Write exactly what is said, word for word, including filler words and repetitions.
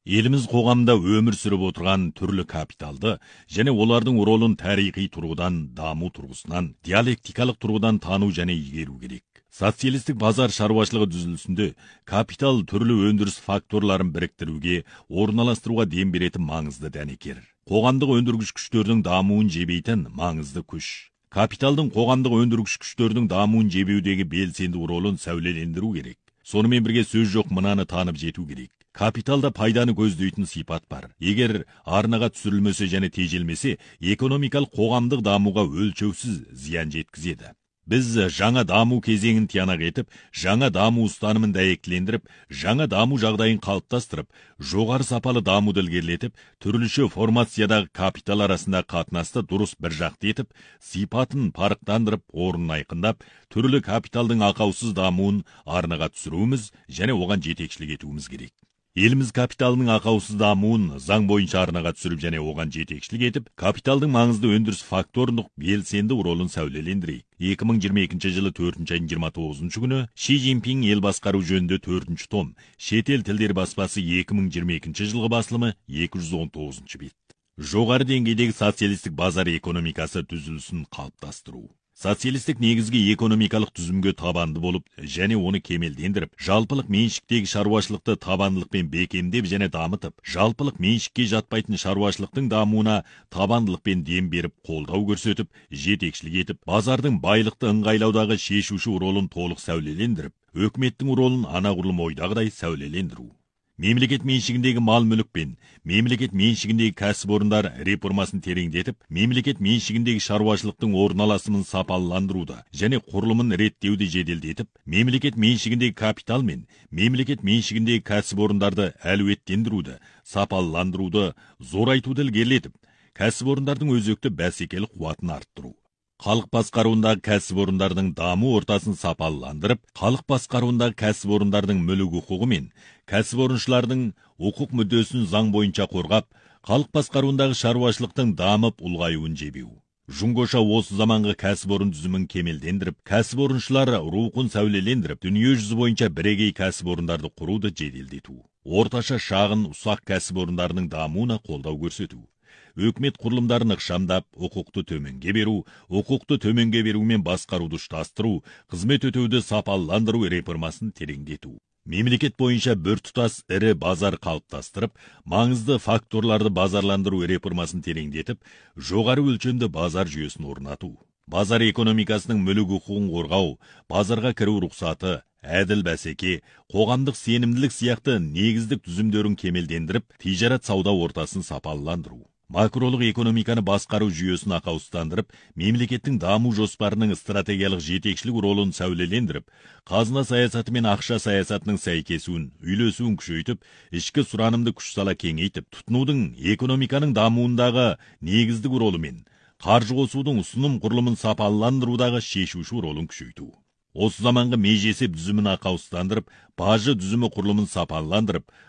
Еліміз қоғамда өмір сүріп отырған түрлі капиталды және олардың ролын тарихи тұрғыдан, даму тұрғысынан, диалектикалық тұрғыдан тану және игеру керек. Социалистік базар шаруашылығы түзілісінде капитал түрлі өндіріс факторларын біріктіруге, орналастыруға дем беретін маңызды дәнекер. Қоғамдық өндіргіш күштердің дамуын жебейтін маңызды күш. Капиталдың қоғамдық өндіргіш күштердің дамуын жебеудегі белсенді ролын сәулелендіру керек. Сонымен бірге сөз жоқ мынаны танып жету керек. Капиталда пайданы көздейтін сипат бар. Егер арнаға түсірілмесе және тежелмесе, экономикалық қоғамдық дамуға өлшеусіз зиян жеткізеді. Біз жаңа даму кезеңін тиянақ етіп, жаңа даму ұстанымын дәйектілендіріп, жаңа даму жағдайын қалыптастырып, жоғары сапалы дамуды ілгерілетіп, түрліше формациядағы капитал арасында қатынасты дұрыс бір жақты етіп, сипатын парықтандырып, орнын айқындап, түрлі капиталдың ақаусыз дамуын арнаға түсіруіміз және оған жетекшілік етуіміз керек. Еліміз капиталының ақаусыз дамуын заң бойынша арнаға түсіріп және оған жетекшілік етіп, капиталдың маңызды өндіріс факторлық белсенді ролын сәулелендірейік. екі мың жиырма екінші жылы төртінші айдың жиырма тоғызыншы күні Ши Цзиньпин ел басқару жөнінде төртінші том, шетел тілдер баспасы екі мың жиырма екінші жылғы басылымы екі жүз он тоғызыншы бет. Жоғары деңгейдегі социалистік базар экономикасы түзілісін қалыптастыру. Социалистік негізгі экономикалық түзімге табанды болып, және оны кемелдендіріп, жалпылық меншіктегі шаруашылықты табандылықпен бекемдеп және дамытып, жалпылық меншікке жатпайтын шаруашылықтың дамуына табандылықпен дем беріп, қолдау көрсетіп, жетекшілік етіп, базардың байлықты ыңғайлаудағы шешуші ролын толық сәулелендіріп, өкіметтің ролын анағұрлым ойдағыдай сәулелендіру. Мемлекет меншігіндегі мал мүлік пен мемлекет меншігіндегі кәсіпорындар реформасын тереңдетіп, мемлекет меншігіндегі шаруашылықтың орналасымын сапалыландыруды және құрылымын реттеуді жеделдетіп, мемлекет меншігіндегі капитал мен мемлекет меншігіндегі кәсіпорындарды әлеуеттендіруді, сапалыландыруды, зорайтуды ілгерілетіп, кәсіпорындардың өзекті бәсекелік қуатын арттыру. Халық басқаруындағы кәсіпорындардың даму ортасын сапалыландырып, халық басқаруындағы кәсіпорындардың мүлік құқығы мен кәсіпорыншылардың құқық мүддесін заң бойынша қорғап, халық басқаруындағы шаруашылықтың дамып ұлғаюын жебеу. Жұңғоша осы заманғы кәсіпорын түзімін кемелдендіріп, кәсіпорыншылар рухын сәулелендіріп, дүние жүзі бойынша бірегей кәсіпорындарды құруды жеделдету. Орташа шағын ұсақ кәсіпорындарының дамуына қолдау көрсету. Өкімет құрылымдарын ықшамдап, құқықты төменге беру, құқықты төменге берумен басқаруды ұштастыру, қызмет өтеуді сапалыландыру реформасын тереңдету. Мемлекет бойынша бір тұтас ірі базар қалыптастырып, маңызды факторларды базарландыру реформасын тереңдетіп, жоғары өлшемді базар жүйесін орнату. Базар экономикасының мүлік құқығын қорғау, базарға кіру рұқсаты, әділ бәсеке, қоғамдық сенімділік сияқты негіздік түзімдерін кемелдендіріп, тижарат сауда ортасын сапалыландыру. Макролық экономиканы басқару жүйесін ақаусыздандырып, мемлекеттің даму жоспарының стратегиялық жетекшілік ролын сәулелендіріп, қазына саясаты мен ақша саясатының сәйкесуін, үйлесуін күшейтіп, ішкі сұранымды күш сала кеңейтіп, тұтынудың экономиканың дамуындағы негіздік ролы мен қаржы қосудың ұсыным құрылымын сапалыландырудағы шешуші ролын күшейту. Осы заманғы межесеп түзімін ақаусыздандырып, бажы түзімі құрылымын сапалыландырып,